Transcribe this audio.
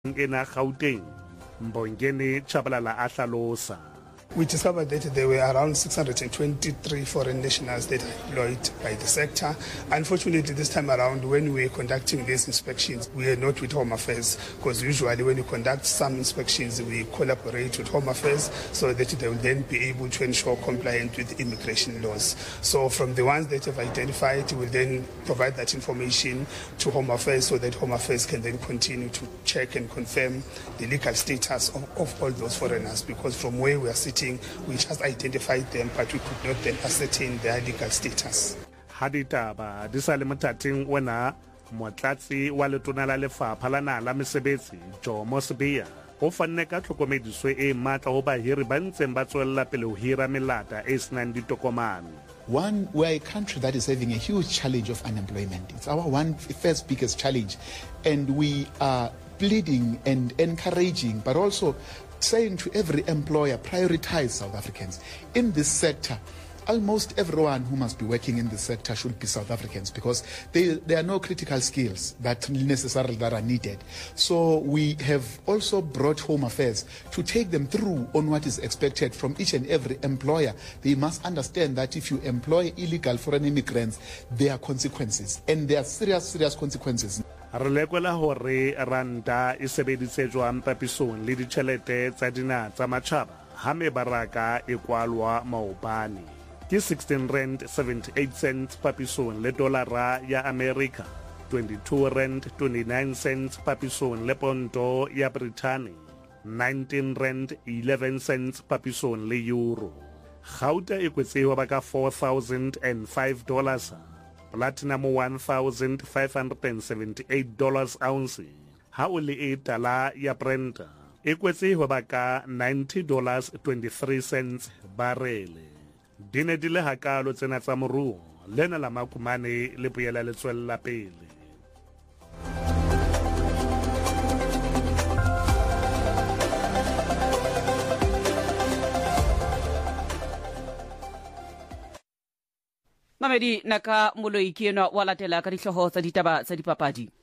ena Gauteng. Mbongeni Chabalala a hlalosa. We discovered that there were around 623 foreign nationals that are employed by the sector. Unfortunately, this time around, when we were conducting these inspections, we are not with Home Affairs, because usually when you conduct some inspections, we collaborate with Home Affairs so that they will then be able to ensure compliance with immigration laws. So from the ones that have identified, we will then provide that information to Home Affairs so that Home Affairs can then continue to check and confirm the legal status of all those foreigners, because from where we are sitting, we just identified them, but we could not then ascertain their legal status. Haditaba, this alimentating wena, Motlatsi, Waletuna la Lefapha la la mesebetsi, Jo Mosbia. O fanne ka tlhokomediso e matla ho bahiri ba ntseng ba tswella pele ho hira melata e senang ditokomane. One, we're a country that is having a huge challenge of unemployment. It's our first biggest challenge, and we are pleading and encouraging, but also saying to every employer, prioritize South Africans. In this sector, almost everyone who must be working in this sector should be South Africans, because there are no critical skills that necessarily that are needed. So we have also brought Home Affairs to take them through on what is expected from each and every employer. They must understand that if you employ illegal foreign immigrants, there are consequences, and there are serious consequences. Re lekola hore ranta e sebedisetswang papisong le ditjhelete tsa dinaha tsa matjhaba ha mebaraka e kwalwa maobane ke 16 rand 78 cents papisong le dolara ya America, 22 rand 29 cents papisong le ponto ya Britain, 19 rand 11 cents papisong le euro. Gauta e kwetsewa ba ka $4,005, platinum $1,578 ounce, ha o le e tala ya Brent e kwetsewa ba ka $90.23 barele. Dine di le hakalo tsena tsa moruo, lena la makumane le boela le tswella pele. Mamedi naka moloi ke enwa wa latela ka dihloho tsa ditaba tsa dipapadi.